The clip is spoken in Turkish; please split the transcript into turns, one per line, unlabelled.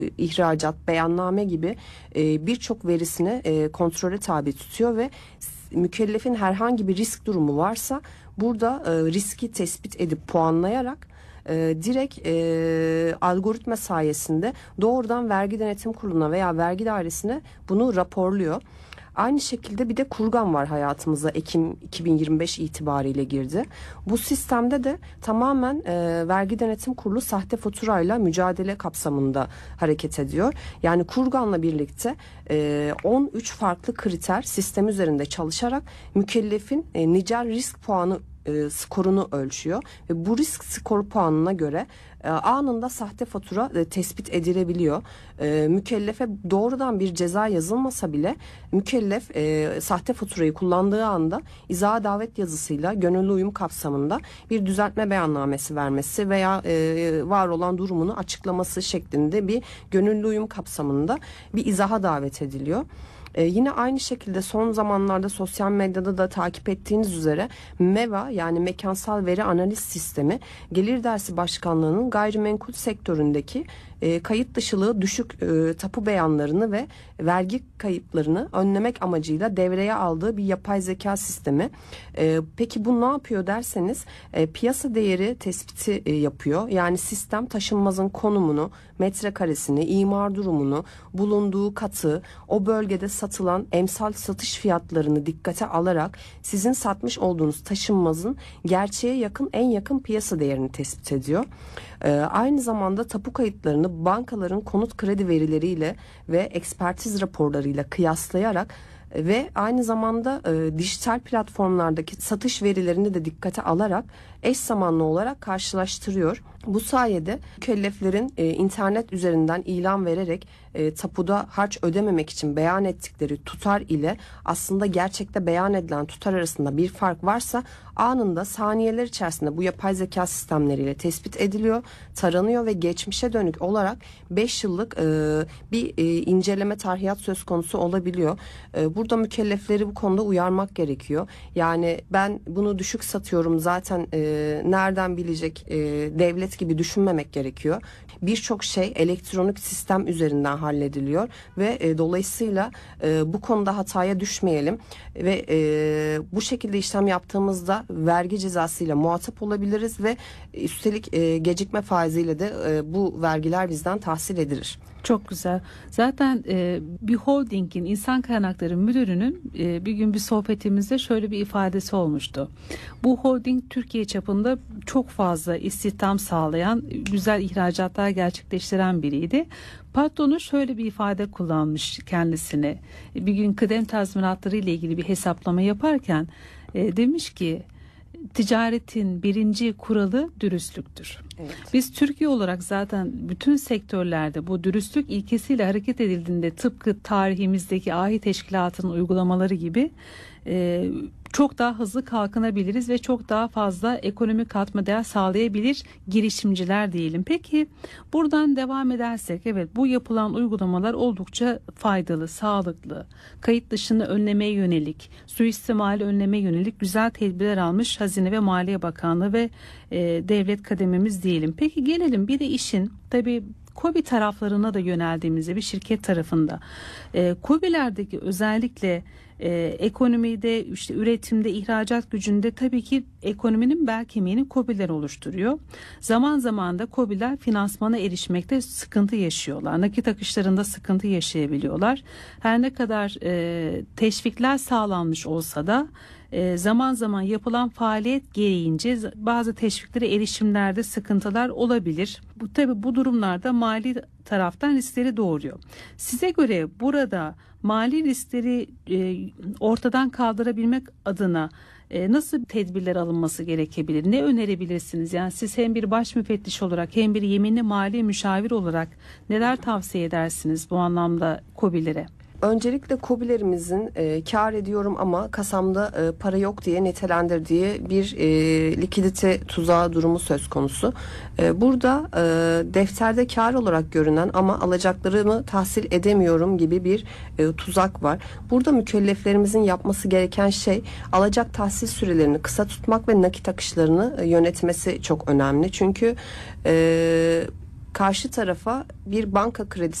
ihracat, beyanname gibi birçok verisini kontrole tabi tutuyor ve mükellefin herhangi bir risk durumu varsa burada riski tespit edip puanlayarak direkt algoritma sayesinde doğrudan vergi denetim kuruluna veya vergi dairesine bunu raporluyor. Aynı şekilde bir de Kurgan var hayatımıza, Ekim 2025 itibariyle girdi. Bu sistemde de tamamen vergi denetim kurulu sahte faturayla mücadele kapsamında hareket ediyor. Yani Kurgan'la birlikte 13 farklı kriter sistem üzerinde çalışarak mükellefin nicel risk puanı skorunu ölçüyor ve bu risk skoru puanına göre anında sahte fatura tespit edilebiliyor. Mükellefe doğrudan bir ceza yazılmasa bile mükellef sahte faturayı kullandığı anda izaha davet yazısıyla gönüllü uyum kapsamında bir düzeltme beyannamesi vermesi veya var olan durumunu açıklaması şeklinde bir gönüllü uyum kapsamında bir izaha davet ediliyor. Yine aynı şekilde son zamanlarda sosyal medyada da takip ettiğiniz üzere MEVA, yani Mekansal Veri Analiz Sistemi, Gelir Dersi Başkanlığı'nın gayrimenkul sektöründeki kayıt dışılığı düşük tapu beyanlarını ve vergi kayıplarını önlemek amacıyla devreye aldığı bir yapay zeka sistemi. Peki bu ne yapıyor derseniz piyasa değeri tespiti yapıyor. Yani sistem taşınmazın konumunu, metrekaresini, imar durumunu, bulunduğu katı, o bölgede satılan emsal satış fiyatlarını dikkate alarak sizin satmış olduğunuz taşınmazın gerçeğe yakın, en yakın piyasa değerini tespit ediyor. Aynı zamanda tapu kayıtlarını bankaların konut kredi verileriyle ve ekspertiz raporlarıyla kıyaslayarak ve aynı zamanda dijital platformlardaki satış verilerini de dikkate alarak eş zamanlı olarak karşılaştırıyor. Bu sayede mükelleflerin internet üzerinden ilan vererek tapuda harç ödememek için beyan ettikleri tutar ile aslında gerçekte beyan edilen tutar arasında bir fark varsa anında saniyeler içerisinde bu yapay zeka sistemleriyle tespit ediliyor, taranıyor ve geçmişe dönük olarak 5 yıllık bir inceleme tarihiyat söz konusu olabiliyor. Burada mükellefleri bu konuda uyarmak gerekiyor. Yani ben bunu düşük satıyorum zaten nereden bilecek devlet gibi düşünmemek gerekiyor. Birçok şey elektronik sistem üzerinden hallediliyor ve dolayısıyla bu konuda hataya düşmeyelim ve bu şekilde işlem yaptığımızda vergi cezasıyla muhatap olabiliriz ve üstelik gecikme faiziyle de bu vergiler bizden tahsil edilir.
Çok güzel. Zaten bir holdingin insan kaynakları müdürünün bir gün bir sohbetimizde şöyle bir ifadesi olmuştu. Bu holding Türkiye çapında çok fazla istihdam sağlayan, güzel ihracatlar gerçekleştiren biriydi. Patronu şöyle bir ifade kullanmış kendisine. Bir gün kıdem tazminatları ile ilgili bir hesaplama yaparken demiş ki ticaretin birinci kuralı dürüstlüktür. Evet. Biz Türkiye olarak zaten bütün sektörlerde bu dürüstlük ilkesiyle hareket edildiğinde tıpkı tarihimizdeki ahi teşkilatının uygulamaları gibi çok daha hızlı kalkınabiliriz ve çok daha fazla ekonomik katma değer sağlayabilir girişimciler diyelim. Peki buradan devam edersek, evet, bu yapılan uygulamalar oldukça faydalı, sağlıklı, kayıt dışını önlemeye yönelik, suistimali önlemeye yönelik güzel tedbirler almış Hazine ve Maliye Bakanlığı ve devlet kadememiz diyelim. Peki gelelim bir de işin tabii KOBİ taraflarına da yöneldiğimizde bir şirket tarafında KOBİ'lerdeki özellikle ekonomide, işte üretimde, ihracat gücünde tabii ki ekonominin bel kemiğini KOBİ'ler oluşturuyor. Zaman zaman da KOBİ'ler finansmana erişmekte sıkıntı yaşıyorlar. Nakit akışlarında sıkıntı yaşayabiliyorlar. Her ne kadar teşvikler sağlanmış olsa da zaman zaman yapılan faaliyet gereğince bazı teşviklere erişimlerde sıkıntılar olabilir. Bu durumlarda mali taraftan riskleri doğuruyor. Size göre burada mali riskleri ortadan kaldırabilmek adına nasıl tedbirler alınması gerekebilir? Ne önerebilirsiniz? Yani siz hem bir baş müfettiş olarak hem bir yeminli mali müşavir olarak neler tavsiye edersiniz bu anlamda KOBİ'lere?
Öncelikle KOBİ'lerimizin kar ediyorum ama kasamda para yok diye nitelendirdiği bir likidite tuzağı durumu söz konusu. Burada defterde kar olarak görünen ama alacaklarımı tahsil edemiyorum gibi bir tuzak var. Burada mükelleflerimizin yapması gereken şey alacak tahsil sürelerini kısa tutmak ve nakit akışlarını yönetmesi çok önemli. Çünkü karşı tarafa bir banka kredisi